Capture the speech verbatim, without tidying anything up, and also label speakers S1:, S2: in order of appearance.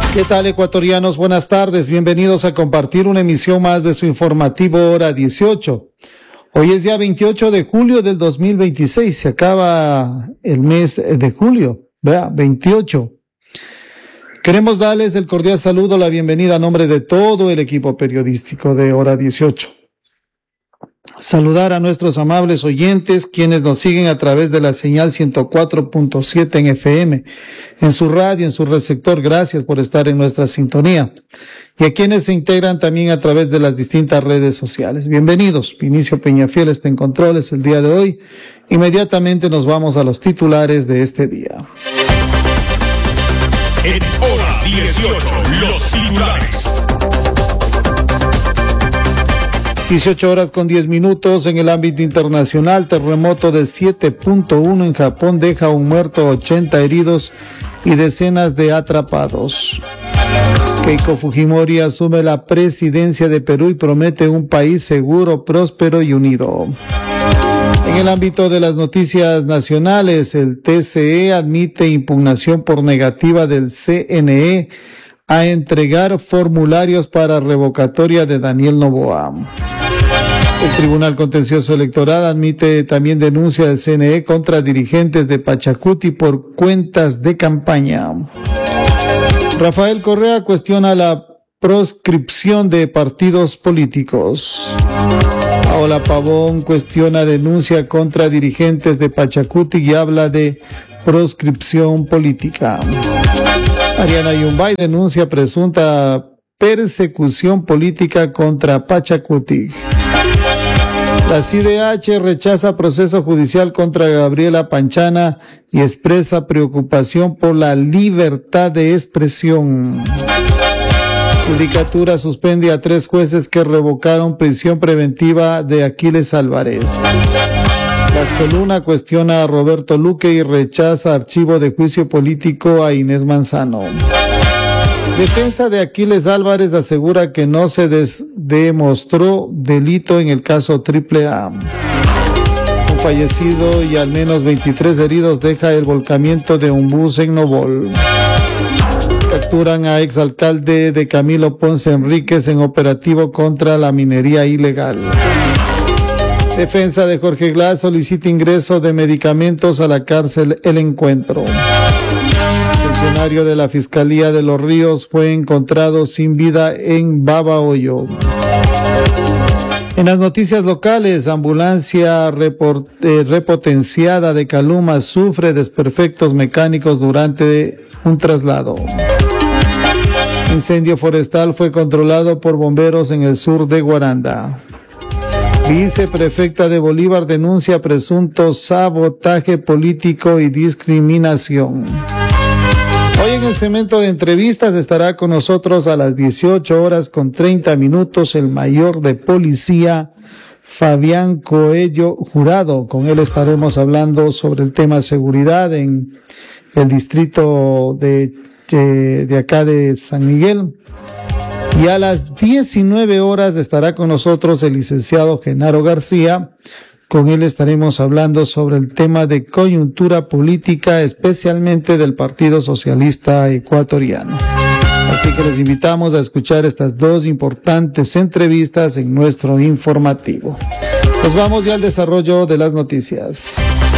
S1: ¿Qué tal, ecuatorianos? Buenas tardes. Bienvenidos a compartir una emisión más de su informativo Hora dieciocho. Hoy es día veintiocho de julio del dos mil veintiséis. Se acaba el mes de julio. Vea, veintiocho. Queremos darles el cordial saludo, la bienvenida a nombre de todo el equipo periodístico de Hora dieciocho. Saludar a nuestros amables oyentes, quienes nos siguen a través de la señal ciento cuatro punto siete en F M, en su radio, en su receptor. Gracias por estar en nuestra sintonía. Y a quienes se integran también a través de las distintas redes sociales. Bienvenidos. Vinicio Peñafiel está en controles el día de hoy. Inmediatamente nos vamos a los titulares de este día.
S2: En Hora dieciocho, los titulares.
S1: dieciocho horas con diez minutos. En el ámbito internacional, terremoto de siete punto uno en Japón deja un muerto, ochenta heridos y decenas de atrapados. Keiko Fujimori asume la presidencia de Perú y promete un país seguro, próspero y unido. En el ámbito de las noticias nacionales, el T C E admite impugnación por negativa del C N E a entregar formularios para revocatoria de Daniel Noboa. El Tribunal Contencioso Electoral admite también denuncia del C N E contra dirigentes de Pachacuti por cuentas de campaña. Rafael Correa cuestiona la proscripción de partidos políticos. Paola Pavón cuestiona denuncia contra dirigentes de Pachacuti y habla de proscripción política. Ariana Yumbay denuncia presunta persecución política contra Pachacuti. La C I D H rechaza proceso judicial contra Gabriela Panchana y expresa preocupación por la libertad de expresión. Judicatura suspende a tres jueces que revocaron prisión preventiva de Aquiles Álvarez. Las Coluna cuestiona a Roberto Luque y rechaza archivo de juicio político a Inés Manzano. Defensa de Aquiles Álvarez asegura que no se des- demostró delito en el caso Triple A. Un fallecido y al menos veintitrés heridos deja el volcamiento de un bus en Novol. Capturan a exalcalde de Camilo Ponce Enríquez en operativo contra la minería ilegal. Defensa de Jorge Glass solicita ingreso de medicamentos a la cárcel El Encuentro. Funcionario de la Fiscalía de Los Ríos fue encontrado sin vida en Babahoyo. En las noticias locales, ambulancia report, eh, repotenciada de Caluma sufre desperfectos mecánicos durante un traslado. Incendio forestal fue controlado por bomberos en el sur de Guaranda. Viceprefecta de Bolívar denuncia presunto sabotaje político y discriminación. Hoy en el segmento de entrevistas estará con nosotros a las dieciocho horas con treinta minutos el mayor de policía Fabián Coello Jurado. Con él estaremos hablando sobre el tema seguridad en el distrito de, de, de acá de San Miguel. Y a las diecinueve horas estará con nosotros el licenciado Genaro García. Con él estaremos hablando sobre el tema de coyuntura política, especialmente del Partido Socialista Ecuatoriano. Así que les invitamos a escuchar estas dos importantes entrevistas en nuestro informativo. Nos vamos ya al desarrollo de las noticias.